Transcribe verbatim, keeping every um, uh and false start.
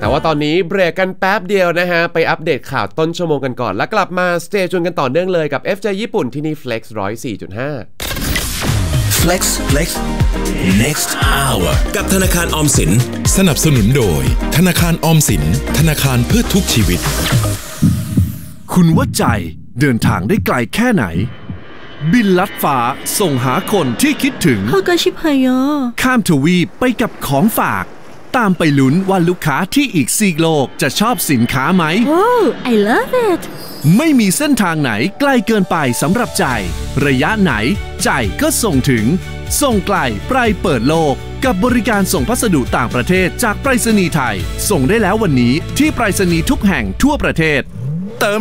แต่ว่าตอนนี้เบรกกันแป๊บเดียวนะฮะไปอัปเดตข่าวต้นชั่วโมงกันก่อนแล้วกลับมาสเตย์จนกันต่อเนื่องเลยกับ เอฟ เจ ญี่ปุ่นที่นี่ Flex หนึ่งร้อยสี่จุดห้า Flex Flex Next Hour กับธนาคารออมสินสนับสนุนโดยธนาคารออมสินธนาคารเพื่อทุกชีวิตคุณว่าใจเดินทางได้ไกลแค่ไหนบินลัดฟ้าส่งหาคนที่คิดถึงข้ามทวีปไปกับของฝากตามไปลุ้นว่าลูกค้าที่อีกซีกโลกจะชอบสินค้าไหม Oh I love it ไม่มีเส้นทางไหนไกลเกินไปสำหรับใจระยะไหนใจก็ส่งถึงส่งไกลไปเปิดโลกกับบริการส่งพัสดุต่างประเทศจากไปรษณีย์ไทยส่งได้แล้ววันนี้ที่ไปรษณีย์ทุกแห่งทั่วประเทศ